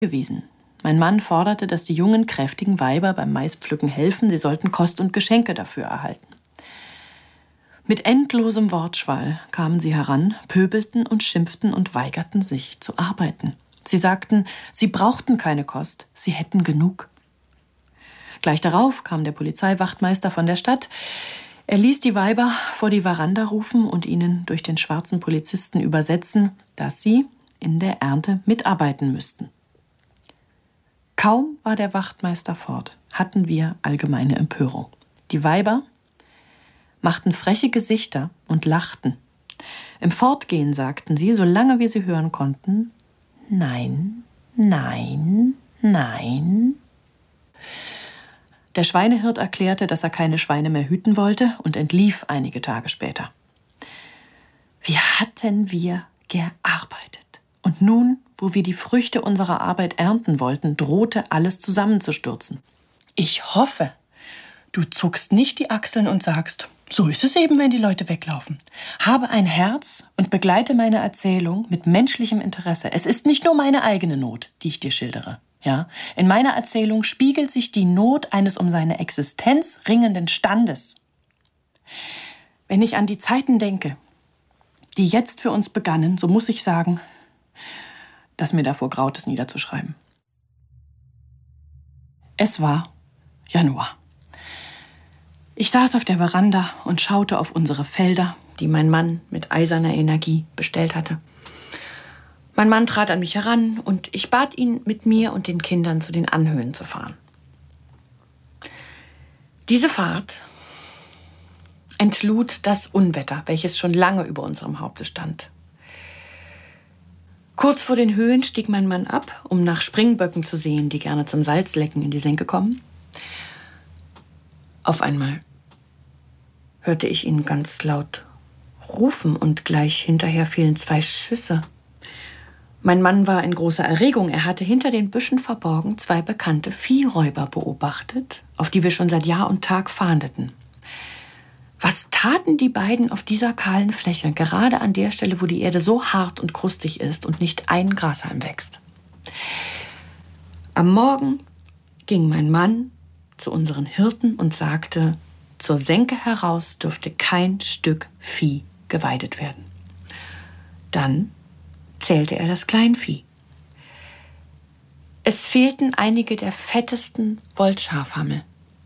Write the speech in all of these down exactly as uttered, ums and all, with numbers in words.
gewesen. Mein Mann forderte, dass die jungen, kräftigen Weiber beim Maispflücken helfen, sie sollten Kost und Geschenke dafür erhalten. Mit endlosem Wortschwall kamen sie heran, pöbelten und schimpften und weigerten sich zu arbeiten. Sie sagten, sie brauchten keine Kost, sie hätten genug. Gleich darauf kam der Polizeiwachtmeister von der Stadt. Er ließ die Weiber vor die Veranda rufen und ihnen durch den schwarzen Polizisten übersetzen, dass sie in der Ernte mitarbeiten müssten. Kaum war der Wachtmeister fort, hatten wir allgemeine Empörung. Die Weiber machten freche Gesichter und lachten. Im Fortgehen sagten sie, solange wir sie hören konnten, nein, nein, nein. Der Schweinehirt erklärte, dass er keine Schweine mehr hüten wollte und entlief einige Tage später. Wie hatten wir gearbeitet? Und nun, wo wir die Früchte unserer Arbeit ernten wollten, drohte alles zusammenzustürzen. Ich hoffe, du zuckst nicht die Achseln und sagst, so ist es eben, wenn die Leute weglaufen. Habe ein Herz und begleite meine Erzählung mit menschlichem Interesse. Es ist nicht nur meine eigene Not, die ich dir schildere. Ja? In meiner Erzählung spiegelt sich die Not eines um seine Existenz ringenden Standes. Wenn ich an die Zeiten denke, die jetzt für uns begannen, so muss ich sagen, dass mir davor graut, es niederzuschreiben. Es war Januar. Ich saß auf der Veranda und schaute auf unsere Felder, die mein Mann mit eiserner Energie bestellt hatte. Mein Mann trat an mich heran und ich bat ihn, mit mir und den Kindern zu den Anhöhen zu fahren. Diese Fahrt entlud das Unwetter, welches schon lange über unserem Haupte stand. Kurz vor den Höhen stieg mein Mann ab, um nach Springböcken zu sehen, die gerne zum Salzlecken in die Senke kommen. Auf einmal hörte ich ihn ganz laut rufen und gleich hinterher fielen zwei Schüsse. Mein Mann war in großer Erregung. Er hatte hinter den Büschen verborgen zwei bekannte Viehräuber beobachtet, auf die wir schon seit Jahr und Tag fahndeten. Was taten die beiden auf dieser kahlen Fläche, gerade an der Stelle, wo die Erde so hart und krustig ist und nicht ein Grashalm wächst? Am Morgen ging mein Mann zu unseren Hirten und sagte, zur Senke heraus dürfte kein Stück Vieh geweidet werden. Dann zählte er das Kleinvieh. Es fehlten einige der fettesten Wollschafhammel.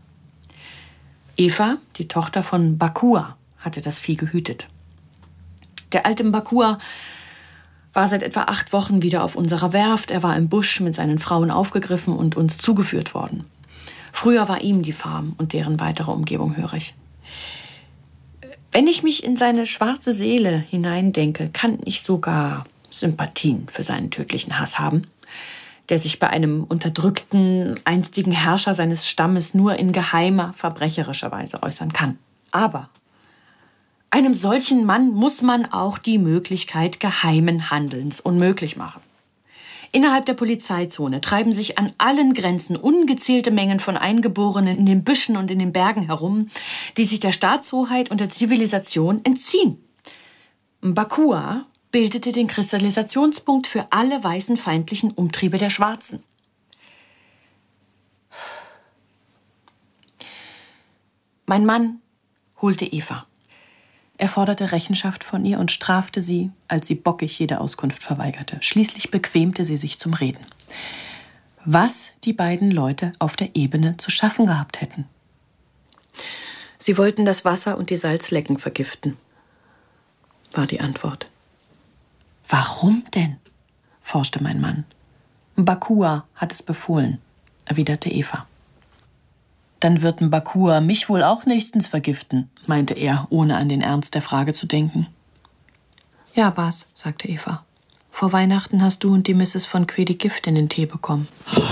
Eva, die Tochter von Bakua, hatte das Vieh gehütet. Der alte Bakua war seit etwa acht Wochen wieder auf unserer Werft. Er war im Busch mit seinen Frauen aufgegriffen und uns zugeführt worden. Früher war ihm die Farm und deren weitere Umgebung hörig. Wenn ich mich in seine schwarze Seele hineindenke, kann ich sogar Sympathien für seinen tödlichen Hass haben, der sich bei einem unterdrückten, einstigen Herrscher seines Stammes nur in geheimer, verbrecherischer Weise äußern kann. Aber einem solchen Mann muss man auch die Möglichkeit geheimen Handelns unmöglich machen. Innerhalb der Polizeizone treiben sich an allen Grenzen ungezählte Mengen von Eingeborenen in den Büschen und in den Bergen herum, die sich der Staatshoheit und der Zivilisation entziehen. Bakua bildete den Kristallisationspunkt für alle weißen feindlichen Umtriebe der Schwarzen. Mein Mann holte Eva. Er forderte Rechenschaft von ihr und strafte sie, als sie bockig jede Auskunft verweigerte. Schließlich bequemte sie sich zum Reden. Was die beiden Leute auf der Ebene zu schaffen gehabt hätten. Sie wollten das Wasser und die Salzlecken vergiften, war die Antwort. Warum denn? Forschte mein Mann. Bakua hat es befohlen, erwiderte Eva. Dann wird Bakua mich wohl auch nächstens vergiften, meinte er, ohne an den Ernst der Frage zu denken. Ja, Bas, sagte Eva. Vor Weihnachten hast du und die Misses von Quedi Gift in den Tee bekommen.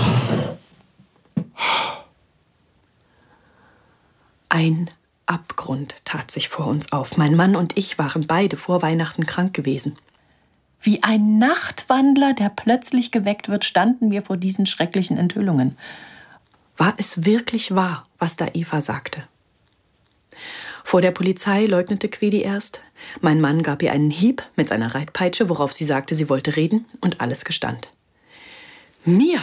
Ein Abgrund tat sich vor uns auf. Mein Mann und ich waren beide vor Weihnachten krank gewesen. Wie ein Nachtwandler, der plötzlich geweckt wird, standen wir vor diesen schrecklichen Enthüllungen. War es wirklich wahr, was da Eva sagte? Vor der Polizei leugnete Quedi erst. Mein Mann gab ihr einen Hieb mit seiner Reitpeitsche, worauf sie sagte, sie wollte reden, und alles gestand. Mir